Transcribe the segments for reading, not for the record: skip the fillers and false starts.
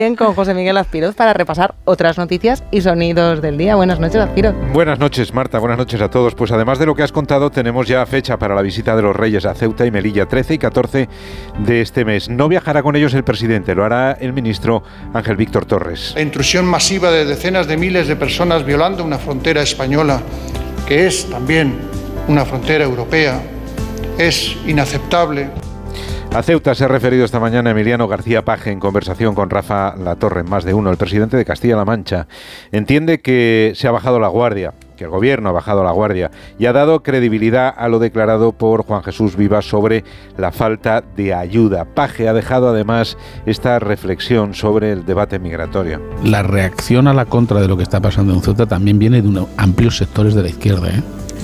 Con José Miguel Azpiroz para repasar otras noticias y sonidos del día. Buenas noches, Azpiroz. Buenas noches, Marta. Buenas noches a todos. Pues además de lo que has contado, tenemos ya fecha para la visita de los Reyes a Ceuta y Melilla, 13 y 14 de este mes. No viajará con ellos el presidente, lo hará el ministro Ángel Víctor Torres. La intrusión masiva de decenas de miles de personas violando una frontera española, que es también una frontera europea, es inaceptable. A Ceuta se ha referido esta mañana Emiliano García Paje en conversación con Rafa Latorre, en Más de Uno. El presidente de Castilla-La Mancha entiende que se ha bajado la guardia, que el gobierno ha bajado la guardia y ha dado credibilidad a lo declarado por Juan Jesús Vivas sobre la falta de ayuda. Paje ha dejado además esta reflexión sobre el debate migratorio. La reacción a la contra de lo que está pasando en Ceuta también viene de unos amplios sectores de la izquierda,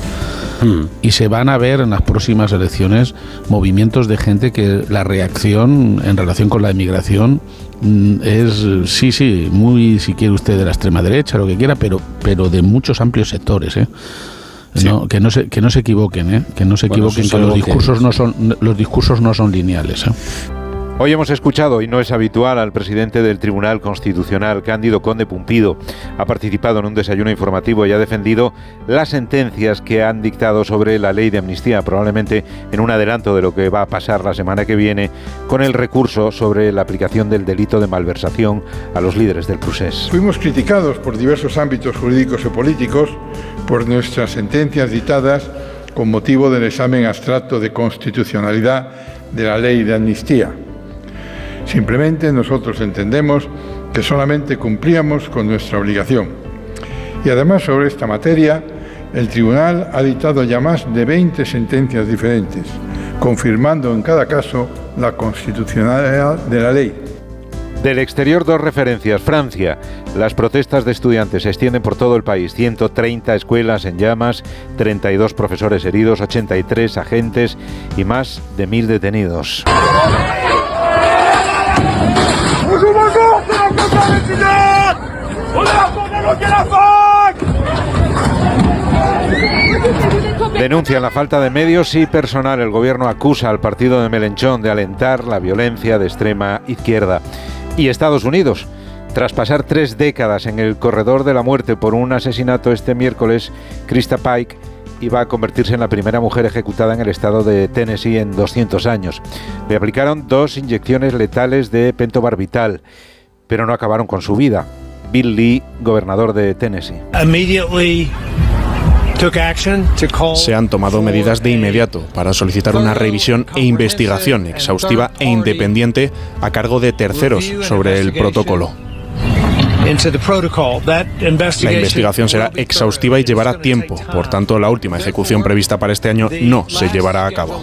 Y se van a ver en las próximas elecciones movimientos de gente que la reacción en relación con la inmigración es, muy, si quiere usted, de la extrema derecha, lo que quiera, pero de muchos amplios sectores, Sí. No, que no se equivoquen, que no se equivoquen, que los discursos no son lineales, Hoy hemos escuchado, y no es habitual, al presidente del Tribunal Constitucional, Cándido Conde Pumpido. Ha participado en un desayuno informativo y ha defendido las sentencias que han dictado sobre la ley de amnistía, probablemente en un adelanto de lo que va a pasar la semana que viene con el recurso sobre la aplicación del delito de malversación a los líderes del procés. Fuimos criticados por diversos ámbitos jurídicos y políticos por nuestras sentencias dictadas con motivo del examen abstracto de constitucionalidad de la ley de amnistía. Simplemente nosotros entendemos que solamente cumplíamos con nuestra obligación. Y además sobre esta materia, el Tribunal ha dictado ya más de 20 sentencias diferentes, confirmando en cada caso la constitucionalidad de la ley. Del exterior, dos referencias. Francia. Las protestas de estudiantes se extienden por todo el país. 130 escuelas en llamas, 32 profesores heridos, 83 agentes y más de 1000 detenidos. Denuncian la falta de medios y personal. El gobierno acusa al partido de Melenchón de alentar la violencia de extrema izquierda. Y Estados Unidos. Tras pasar 3 décadas en el corredor de la muerte por un asesinato este miércoles, Krista Pike iba a convertirse en la primera mujer ejecutada en el estado de Tennessee en 200 años. Le aplicaron 2 inyecciones letales de pentobarbital, pero no acabaron con su vida. Bill Lee, gobernador de Tennessee. Se han tomado medidas de inmediato para solicitar una revisión e investigación exhaustiva e independiente a cargo de terceros sobre el protocolo. La investigación será exhaustiva y llevará tiempo, por tanto la última ejecución prevista para este año no se llevará a cabo.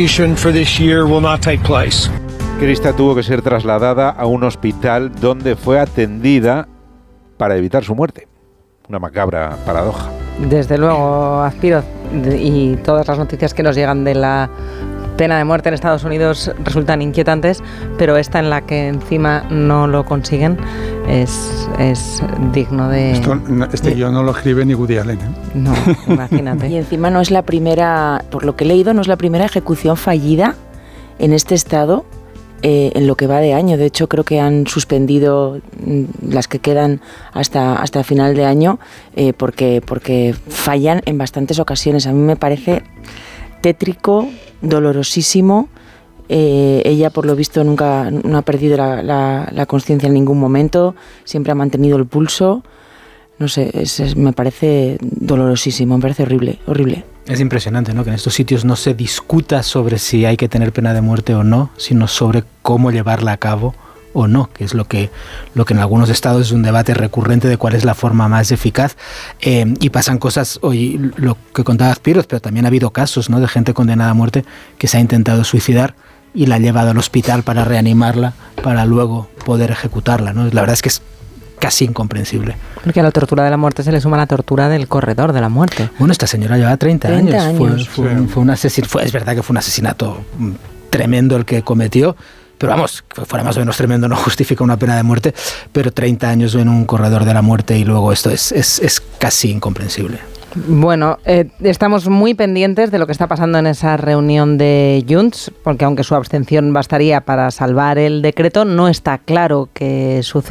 Krista tuvo que ser trasladada a un hospital donde fue atendida para evitar su muerte. Una macabra paradoja. Desde luego, Azpiroz, y todas las noticias que nos llegan de la pena de muerte en Estados Unidos resultan inquietantes, pero esta en la que encima no lo consiguen es digno de... Este guión no lo escribe ni Woody Allen, No, imagínate. Y encima no es la primera, por lo que he leído, no es la primera ejecución fallida en este estado en lo que va de año. De hecho, creo que han suspendido las que quedan hasta final de año porque fallan en bastantes ocasiones. A mí me parece tétrico, dolorosísimo. Ella, por lo visto, nunca no ha perdido la conciencia en ningún momento, siempre ha mantenido el pulso. No sé, me parece dolorosísimo, me parece horrible. Es impresionante, ¿no? Que en estos sitios no se discuta sobre si hay que tener pena de muerte o no, sino sobre cómo llevarla a cabo o no, que es lo que en algunos estados es un debate recurrente de cuál es la forma más eficaz. Y pasan cosas, hoy lo que contaba Azpiroz, pero también ha habido casos, ¿no?, de gente condenada a muerte que se ha intentado suicidar y la ha llevado al hospital para reanimarla, para luego poder ejecutarla, ¿no? La verdad es que es casi incomprensible. Porque a la tortura de la muerte se le suma la tortura del corredor de la muerte. Bueno, esta señora lleva 30 años. Es verdad que fue un asesinato tremendo el que cometió, pero vamos, que fuera más o menos tremendo no justifica una pena de muerte, pero 30 años en un corredor de la muerte y luego esto es casi incomprensible. Bueno, estamos muy pendientes de lo que está pasando en esa reunión de Junts, porque aunque su abstención bastaría para salvar el decreto, no está claro qué sucede.